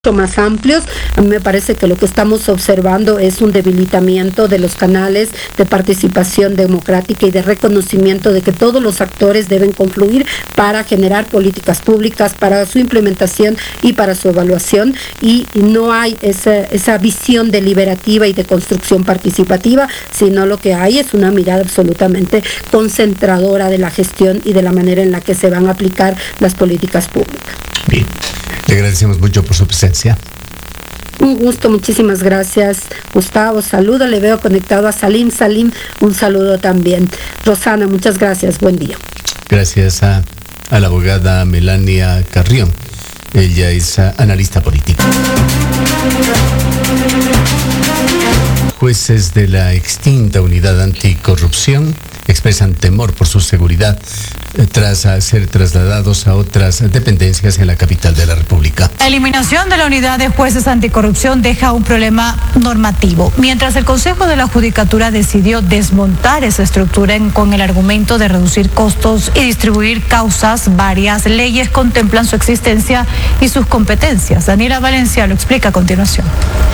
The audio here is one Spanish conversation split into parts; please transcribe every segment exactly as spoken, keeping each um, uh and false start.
más amplios. A mí me parece que lo que estamos observando es un debilitamiento de los canales de participación democrática y de reconocimiento de que todos los actores deben confluir para generar políticas públicas, para su implementación y para su evaluación, y no hay esa, esa visión deliberativa y de construcción participativa, sino lo que hay es una mirada absolutamente concentradora de la gestión y de la manera en la que se van a aplicar las políticas públicas. Bien, le agradecemos mucho por su presencia. Un gusto, muchísimas gracias, Gustavo. Saludo, le veo conectado a Salim. Salim, un saludo también. Rosana, muchas gracias, buen día. Gracias a, a la abogada Melania Carrión. Ella es uh, analista política. Jueces de la extinta Unidad Anticorrupción expresan temor por su seguridad eh, tras a ser trasladados a otras dependencias en la capital de la República. La eliminación de la Unidad de Jueces Anticorrupción deja un problema normativo. Mientras el Consejo de la Judicatura decidió desmontar esa estructura en, con el argumento de reducir costos y distribuir causas, varias leyes contemplan su existencia y sus competencias. Daniela Valencia lo explica a continuación.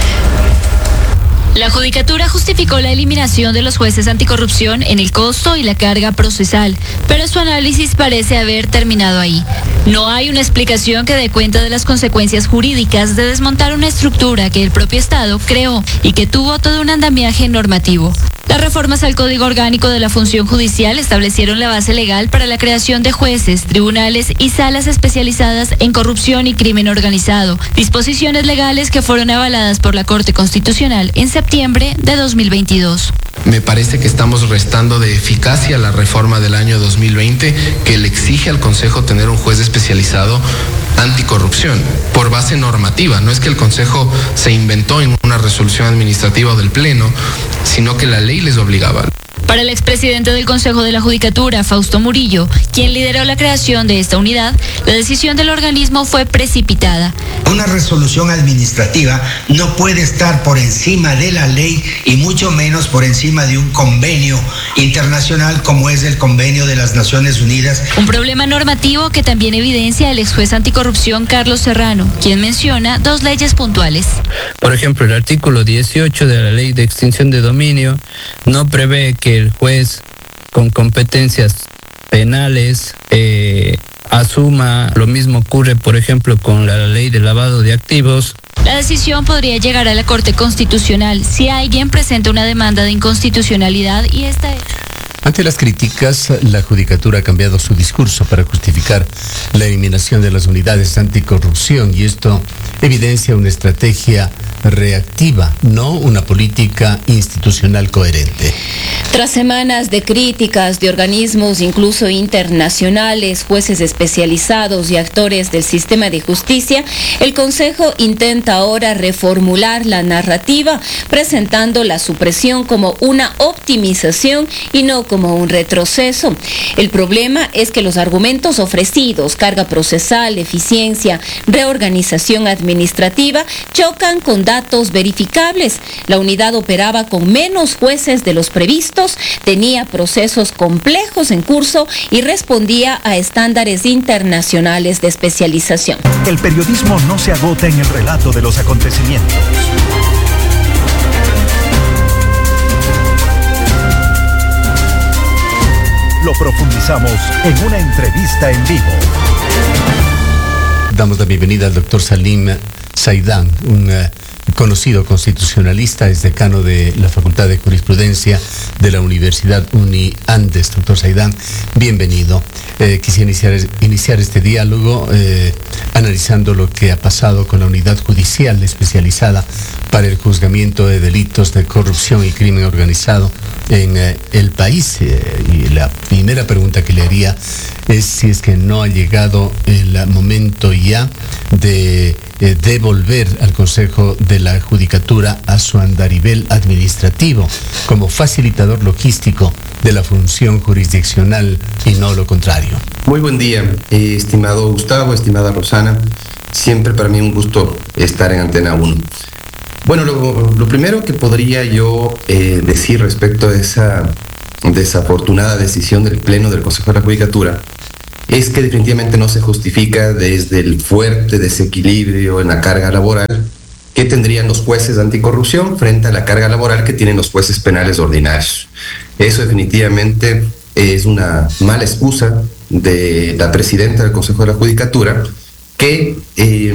La Judicatura justificó la eliminación de los jueces anticorrupción en el costo y la carga procesal, pero su análisis parece haber terminado ahí. No hay una explicación que dé cuenta de las consecuencias jurídicas de desmontar una estructura que el propio Estado creó y que tuvo todo un andamiaje normativo. Las reformas al Código Orgánico de la Función Judicial establecieron la base legal para la creación de jueces, tribunales y salas especializadas en corrupción y crimen organizado, disposiciones legales que fueron avaladas por la Corte Constitucional en septiembre de dos mil veintidós. Me parece que estamos restando de eficacia a la reforma del año dos mil veinte que le exige al Consejo tener un juez especializado anticorrupción por base normativa. No es que el Consejo se inventó en una resolución administrativa del Pleno, sino que la ley les obligaba. Para el expresidente del Consejo de la Judicatura, Fausto Murillo, quien lideró la creación de esta unidad, la decisión del organismo fue precipitada. Una resolución administrativa no puede estar por encima de la ley y mucho menos por encima de un convenio internacional como es el Convenio de las Naciones Unidas. Un problema normativo que también evidencia el ex juez anticorrupción Carlos Serrano, quien menciona dos leyes puntuales. Por ejemplo, el artículo dieciocho de la Ley de Extinción de Dominio no prevé que el juez con competencias penales eh, asuma. Lo mismo ocurre, por ejemplo, con la ley de lavado de activos. La decisión podría llegar a la Corte Constitucional si alguien presenta una demanda de inconstitucionalidad y esta es... Ante las críticas, la Judicatura ha cambiado su discurso para justificar la eliminación de las unidades anticorrupción, y esto evidencia una estrategia reactiva, no una política institucional coherente. Tras semanas de críticas de organismos incluso internacionales, jueces especializados y actores del sistema de justicia, el Consejo intenta ahora reformular la narrativa, presentando la supresión como una optimización y no como un retroceso. El problema es que los argumentos ofrecidos, carga procesal, eficiencia, reorganización administrativa, chocan con datos verificables. La unidad operaba con menos jueces de los previstos, tenía procesos complejos en curso y respondía a estándares internacionales de especialización. El periodismo no se agota en el relato de los acontecimientos. Lo profundizamos en una entrevista en vivo. Damos la bienvenida al doctor Salim Saidán, un uh, conocido constitucionalista, es decano de la Facultad de Jurisprudencia de la Universidad UniAndes. Doctor Saidán, bienvenido. Eh, quisiera iniciar, iniciar este diálogo eh, analizando lo que ha pasado con la unidad judicial especializada para el juzgamiento de delitos de corrupción y crimen organizado en eh, el país. Eh, y la primera pregunta que le haría es si es que no ha llegado el momento ya de eh, devolver al Consejo de la Judicatura a su andarivel administrativo como facilitador logístico de la función jurisdiccional y no lo contrario. Muy buen día, eh, estimado Gustavo, estimada Rosana. Siempre para mí un gusto estar en Antena uno. Bueno, lo, lo primero que podría yo eh, decir respecto a esa desafortunada decisión del Pleno del Consejo de la Judicatura es que definitivamente no se justifica desde el fuerte desequilibrio en la carga laboral que tendrían los jueces anticorrupción frente a la carga laboral que tienen los jueces penales ordinarios. Eso definitivamente es una mala excusa de la presidenta del Consejo de la Judicatura que eh,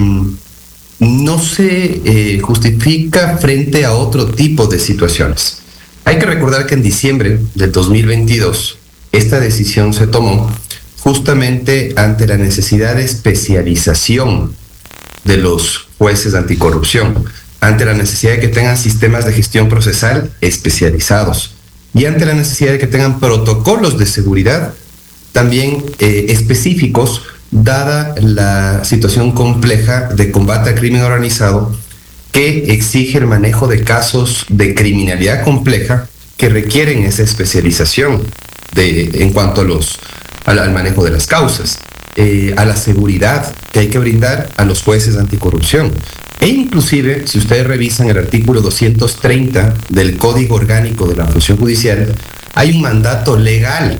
no se eh, justifica frente a otro tipo de situaciones. Hay que recordar que en diciembre del dos mil veintidós esta decisión se tomó justamente ante la necesidad de especialización de los jueces anticorrupción, ante la necesidad de que tengan sistemas de gestión procesal especializados y ante la necesidad de que tengan protocolos de seguridad también eh, específicos, dada la situación compleja de combate al crimen organizado que exige el manejo de casos de criminalidad compleja que requieren esa especialización de, en cuanto a los, al, al manejo de las causas, eh, a la seguridad que hay que brindar a los jueces anticorrupción. E inclusive, si ustedes revisan el artículo doscientos treinta del Código Orgánico de la Función Judicial, hay un mandato legal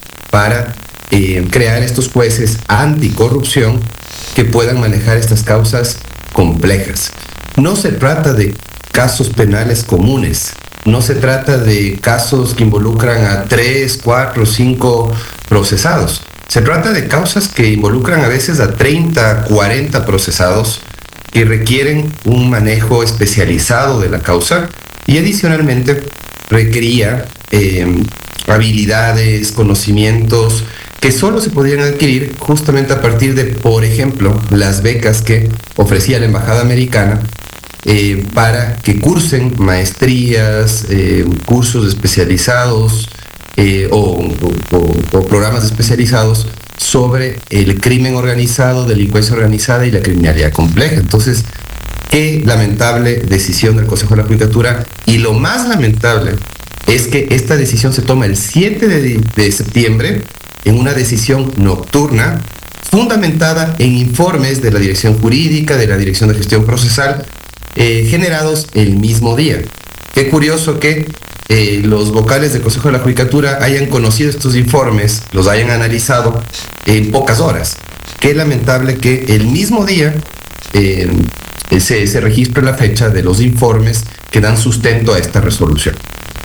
para eh, crear estos jueces anticorrupción que puedan manejar estas causas complejas. No se trata de casos penales comunes, no se trata de casos que involucran a tres, cuatro, cinco procesados. Se trata de causas que involucran a veces a treinta, cuarenta procesados que requieren un manejo especializado de la causa y adicionalmente requería eh, habilidades, conocimientos que solo se podían adquirir justamente a partir de, por ejemplo, las becas que ofrecía la Embajada Americana eh, para que cursen maestrías, eh, cursos especializados eh, o, o, o, o programas especializados sobre el crimen organizado, delincuencia organizada y la criminalidad compleja. Entonces, qué lamentable decisión del Consejo de la Judicatura, y lo más lamentable es que esta decisión se toma el siete de septiembre en una decisión nocturna fundamentada en informes de la Dirección Jurídica, de la Dirección de Gestión Procesal, eh, generados el mismo día. Qué curioso que eh, los vocales del Consejo de la Judicatura hayan conocido estos informes, los hayan analizado en pocas horas. Qué lamentable que el mismo día eh, se, se registre la fecha de los informes que dan sustento a esta resolución.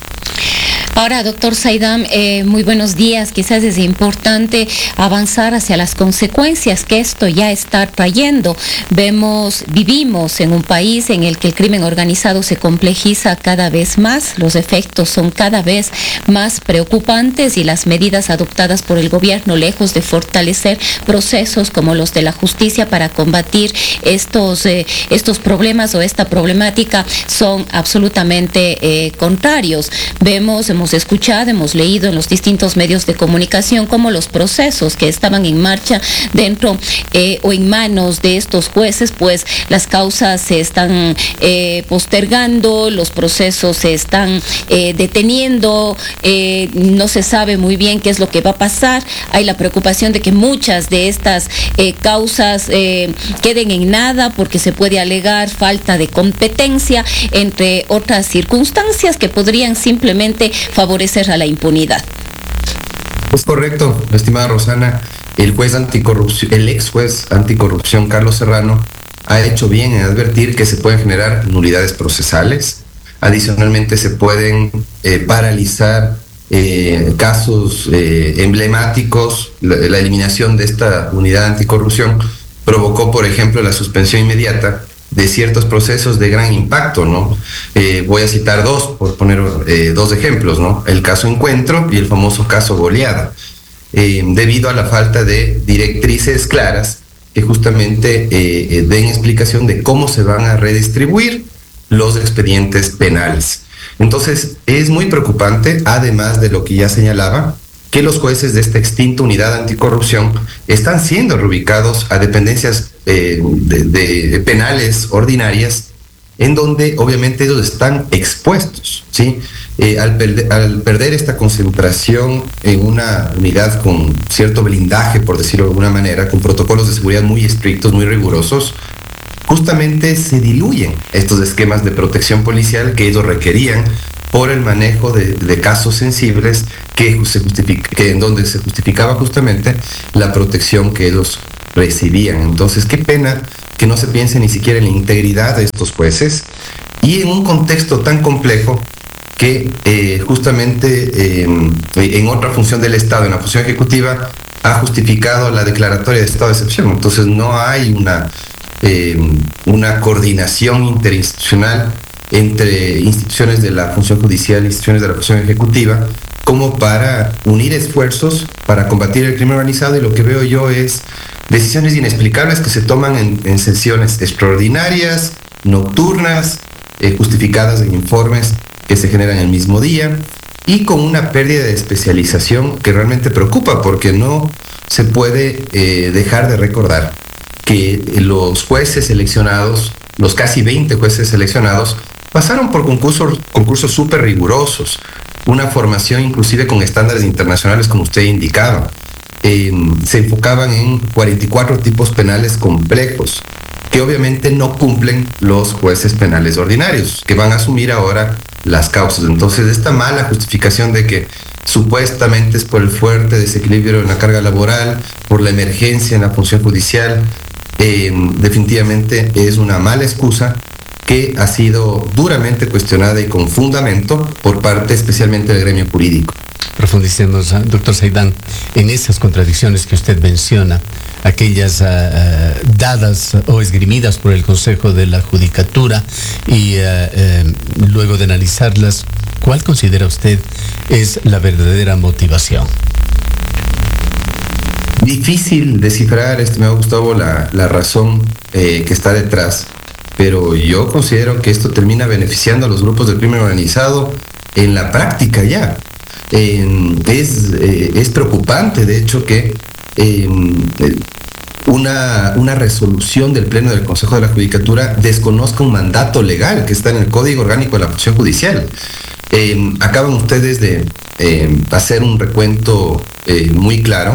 Ahora, doctor Saidam, eh, muy buenos días. Quizás es importante avanzar hacia las consecuencias que esto ya está trayendo. Vemos, vivimos en un país en el que el crimen organizado se complejiza cada vez más, los efectos son cada vez más preocupantes y las medidas adoptadas por el gobierno, lejos de fortalecer procesos como los de la justicia para combatir estos, eh, estos problemas o esta problemática, son absolutamente eh, contrarios. Vemos, hemos escuchado, hemos leído en los distintos medios de comunicación cómo los procesos que estaban en marcha dentro eh, o en manos de estos jueces, pues las causas se están eh, postergando, los procesos se están eh, deteniendo, eh, no se sabe muy bien qué es lo que va a pasar. Hay la preocupación de que muchas de estas eh, causas eh, queden en nada porque se puede alegar falta de competencia, entre otras circunstancias que podrían simplemente favorecer a la impunidad. Es correcto, estimada Rosana. El juez anticorrupción, el ex juez anticorrupción Carlos Serrano ha hecho bien en advertir que se pueden generar nulidades procesales. Adicionalmente se pueden eh, paralizar eh, casos eh, emblemáticos. La, la eliminación de esta unidad anticorrupción provocó, por ejemplo, la suspensión inmediata de ciertos procesos de gran impacto, ¿no? Eh, voy a citar dos, por poner eh, dos ejemplos, ¿no? El caso Encuentro y el famoso caso Goleada, eh, debido a la falta de directrices claras que justamente eh, eh, den explicación de cómo se van a redistribuir los expedientes penales. Entonces, es muy preocupante, además de lo que ya señalaba, que los jueces de esta extinta unidad anticorrupción están siendo reubicados a dependencias eh, de, de penales ordinarias, en donde obviamente ellos están expuestos, ¿sí? Eh, al, perder, al perder esta concentración en una unidad con cierto blindaje, por decirlo de alguna manera, con protocolos de seguridad muy estrictos, muy rigurosos, justamente se diluyen estos esquemas de protección policial que ellos requerían por el manejo de, de casos sensibles que, se justifica, que en donde se justificaba justamente la protección que ellos recibían. Entonces, qué pena que no se piense ni siquiera en la integridad de estos jueces y en un contexto tan complejo que eh, justamente eh, en otra función del Estado, en la función ejecutiva, ha justificado la declaratoria de estado de excepción. Entonces no hay una, eh, una coordinación interinstitucional entre instituciones de la función judicial e instituciones de la función ejecutiva como para unir esfuerzos para combatir el crimen organizado, y lo que veo yo es decisiones inexplicables que se toman en, en sesiones extraordinarias, nocturnas, eh, justificadas en informes que se generan el mismo día, y con una pérdida de especialización que realmente preocupa, porque no se puede eh, dejar de recordar que los jueces seleccionados, los casi veinte jueces seleccionados, pasaron por concursos concursos súper rigurosos, una formación inclusive con estándares internacionales, como usted indicaba. Eh, se enfocaban en cuarenta y cuatro tipos penales complejos, que obviamente no cumplen los jueces penales ordinarios, que van a asumir ahora las causas. Entonces, esta mala justificación de que supuestamente es por el fuerte desequilibrio en la carga laboral, por la emergencia en la función judicial, eh, definitivamente es una mala excusa que ha sido duramente cuestionada y con fundamento por parte especialmente del gremio jurídico. Profundicemos, doctor Saidán, en esas contradicciones que usted menciona, aquellas uh, uh, dadas o esgrimidas por el Consejo de la Judicatura, y uh, uh, luego de analizarlas, ¿cuál considera usted es la verdadera motivación? Difícil descifrar, estimado Gustavo, la, la razón eh, que está detrás, pero yo considero que esto termina beneficiando a los grupos del crimen organizado en la práctica ya. Eh, es, eh, es preocupante, de hecho, que eh, una, una resolución del Pleno del Consejo de la Judicatura desconozca un mandato legal que está en el Código Orgánico de la Función Judicial. Eh, acaban ustedes de eh, hacer un recuento eh, muy claro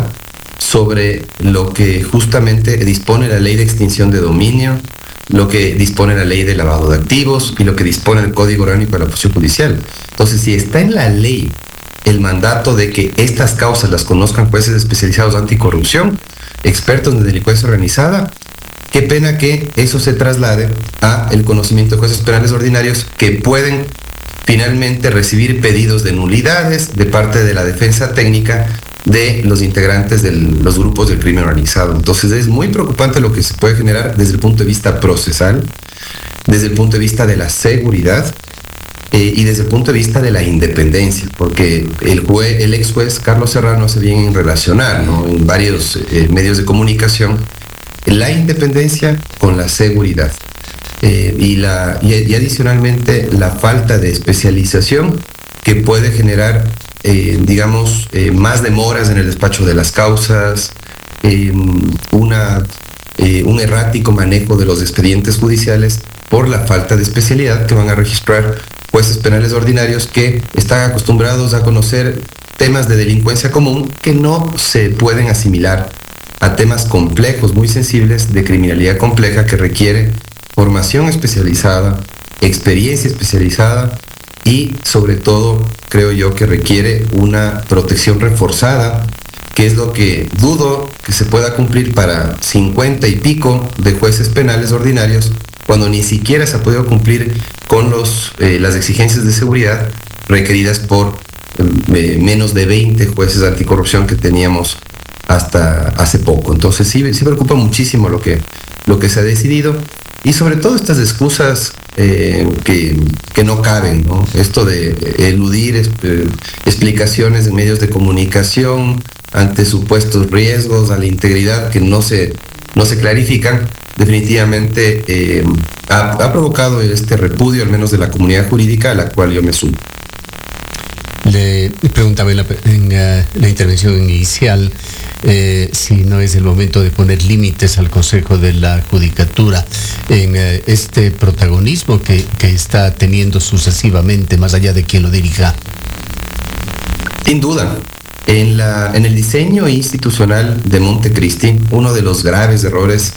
sobre lo que justamente dispone la Ley de Extinción de Dominio, lo que dispone la Ley de Lavado de Activos y lo que dispone el Código Orgánico de la Función Judicial. Entonces, si está en la ley el mandato de que estas causas las conozcan jueces especializados de anticorrupción, expertos de delincuencia organizada, qué pena que eso se traslade a el conocimiento de jueces penales ordinarios, que pueden finalmente recibir pedidos de nulidades de parte de la defensa técnica de los integrantes de los grupos del crimen organizado. Entonces es muy preocupante lo que se puede generar desde el punto de vista procesal, desde el punto de vista de la seguridad, Eh, y desde el punto de vista de la independencia, porque el, jue, el ex juez Carlos Serrano hace bien en relacionar, ¿no?, en varios eh, medios de comunicación, la independencia con la seguridad, eh, y, la, y, y adicionalmente la falta de especialización que puede generar, eh, digamos, eh, más demoras en el despacho de las causas, eh, una, eh, un errático manejo de los expedientes judiciales por la falta de especialidad que van a registrar jueces penales ordinarios que están acostumbrados a conocer temas de delincuencia común que no se pueden asimilar a temas complejos, muy sensibles, de criminalidad compleja, que requiere formación especializada, experiencia especializada y, sobre todo, creo yo que requiere una protección reforzada, que es lo que dudo que se pueda cumplir para cincuenta y pico de jueces penales ordinarios, cuando ni siquiera se ha podido cumplir con los, eh, las exigencias de seguridad requeridas por eh, menos de veinte jueces de anticorrupción que teníamos hasta hace poco. Entonces sí, sí preocupa muchísimo lo que, lo que se ha decidido, y sobre todo estas excusas eh, que, que no caben, ¿no? Esto de eludir eh, explicaciones en medios de comunicación ante supuestos riesgos a la integridad que no se, no se clarifican, definitivamente eh, ha, ha provocado este repudio, al menos de la comunidad jurídica, a la cual yo me sumo. Le preguntaba en la, en, uh, la intervención inicial eh, si no es el momento de poner límites al Consejo de la Judicatura en uh, este protagonismo que, que está teniendo sucesivamente, más allá de quien lo dirija. Sin duda. En, la, en el diseño institucional de Montecristi, uno de los graves errores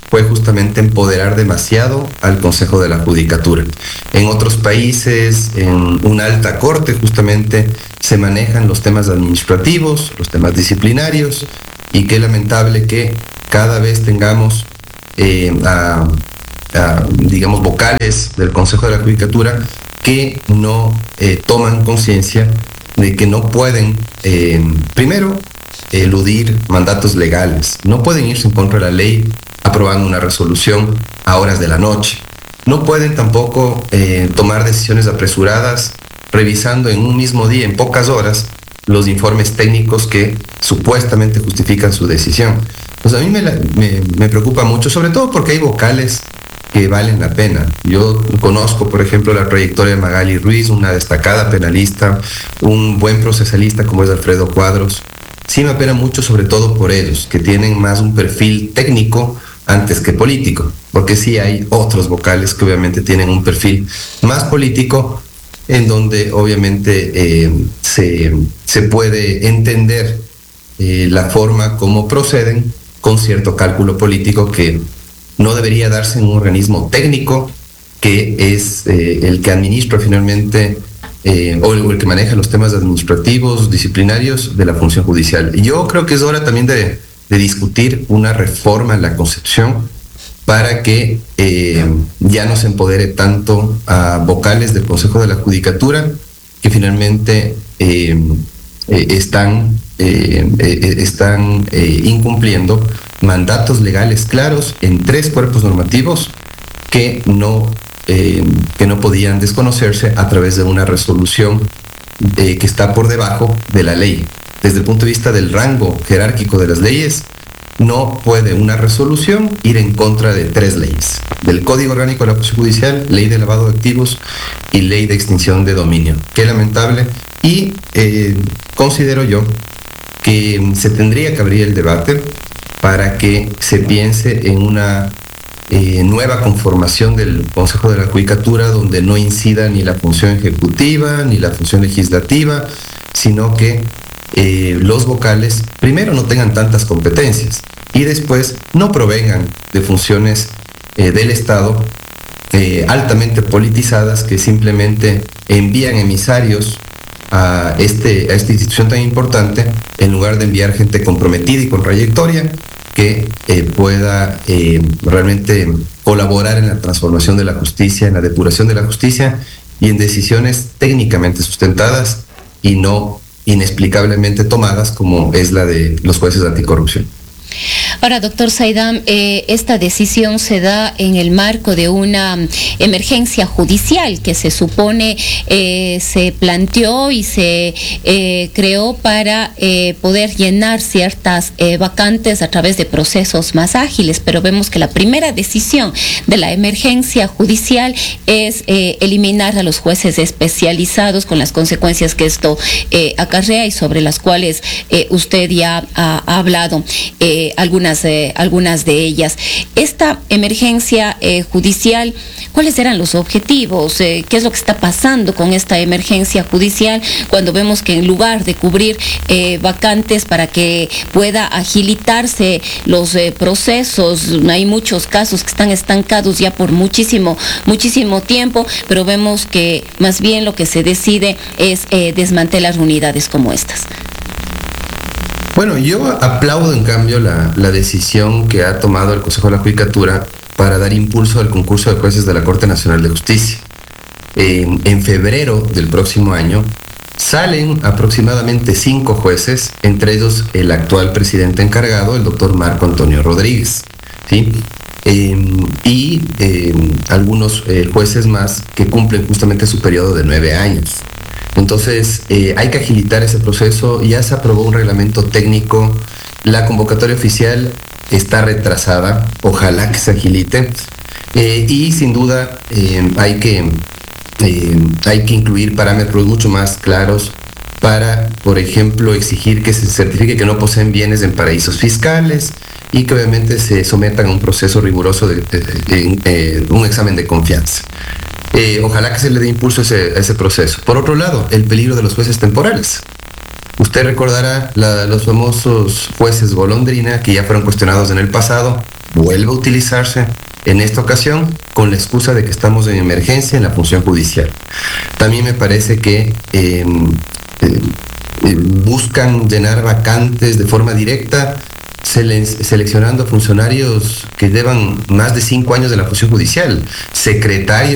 fue justamente empoderar demasiado al Consejo de la Judicatura. En otros países, en una alta corte, justamente se manejan los temas administrativos, los temas disciplinarios, y qué lamentable que cada vez tengamos eh, a, a, digamos, vocales del Consejo de la Judicatura que no eh, toman conciencia de que no pueden, eh, primero, eludir mandatos legales, no pueden irse en contra de la ley aprobando una resolución a horas de la noche, no pueden tampoco eh, tomar decisiones apresuradas revisando en un mismo día, en pocas horas, los informes técnicos que supuestamente justifican su decisión. Pues a mí me, me, me preocupa mucho, sobre todo porque hay vocales que valen la pena. Yo conozco, por ejemplo, la trayectoria de Magali Ruiz, una destacada penalista, un buen procesalista como es Alfredo Cuadros. Sí me apena mucho, sobre todo por ellos, que tienen más un perfil técnico antes que político, porque sí hay otros vocales que obviamente tienen un perfil más político, en donde obviamente eh, se, se puede entender eh, la forma como proceden con cierto cálculo político que no debería darse en un organismo técnico que es eh, el que administra finalmente Eh, o, el, o el que maneja los temas administrativos, disciplinarios de la función judicial. Y yo creo que es hora también de, de discutir una reforma en la Constitución para que eh, ya no se empodere tanto a vocales del Consejo de la Judicatura que finalmente eh, eh, están, eh, eh, están eh, incumpliendo mandatos legales claros en tres cuerpos normativos que no Eh, que no podían desconocerse a través de una resolución eh, que está por debajo de la ley. Desde el punto de vista del rango jerárquico de las leyes, no puede una resolución ir en contra de tres leyes: del Código Orgánico de la Función Judicial, Ley de Lavado de Activos y Ley de Extinción de Dominio. Qué lamentable. Y eh, considero yo que se tendría que abrir el debate para que se piense en una Eh, nueva conformación del Consejo de la Judicatura, donde no incida ni la función ejecutiva ni la función legislativa, sino que eh, los vocales primero no tengan tantas competencias y después no provengan de funciones eh, del Estado eh, altamente politizadas que simplemente envían emisarios a, este, a esta institución tan importante en lugar de enviar gente comprometida y con trayectoria que eh, pueda eh, realmente colaborar en la transformación de la justicia, en la depuración de la justicia y en decisiones técnicamente sustentadas y no inexplicablemente tomadas como es la de los jueces de anticorrupción. Ahora, doctor Saidam, eh, esta decisión se da en el marco de una emergencia judicial que se supone eh, se planteó y se eh, creó para eh, poder llenar ciertas eh, vacantes a través de procesos más ágiles, pero vemos que la primera decisión de la emergencia judicial es eh, eliminar a los jueces especializados con las consecuencias que esto eh, acarrea y sobre las cuales eh, usted ya ha, ha hablado. Eh, algunas, eh, algunas de ellas. Esta emergencia eh, judicial, ¿cuáles eran los objetivos? Eh, ¿Qué es lo que está pasando con esta emergencia judicial cuando vemos que en lugar de cubrir eh, vacantes para que pueda agilitarse los eh, procesos, hay muchos casos que están estancados ya por muchísimo, muchísimo tiempo, pero vemos que más bien lo que se decide es eh, desmantelar unidades como estas? Bueno, yo aplaudo en cambio la, la decisión que ha tomado el Consejo de la Judicatura para dar impulso al concurso de jueces de la Corte Nacional de Justicia. En, en febrero del próximo año salen aproximadamente cinco jueces, entre ellos el actual presidente encargado, el doctor Marco Antonio Rodríguez, ¿sí? Eh, y eh, algunos eh, jueces más que cumplen justamente su periodo de nueve años. Entonces, eh, hay que agilitar ese proceso. Ya se aprobó un reglamento técnico. La convocatoria oficial está retrasada. Ojalá que se agilite. Eh, y sin duda eh, hay, que, eh, hay que incluir parámetros mucho más claros para, por ejemplo, exigir que se certifique que no poseen bienes en paraísos fiscales y que obviamente se sometan a un proceso riguroso de, de, de, de, de un examen de confianza. Eh, ojalá que se le dé impulso a ese, a ese proceso. Por otro lado, el peligro de los jueces temporales. Usted recordará la, los famosos jueces golondrina que ya fueron cuestionados en el pasado, vuelve a utilizarse en esta ocasión con la excusa de que estamos en emergencia en la función judicial. También me parece que eh, eh, eh, buscan llenar vacantes de forma directa, sele- seleccionando funcionarios que llevan más de cinco años de la función judicial, secretarios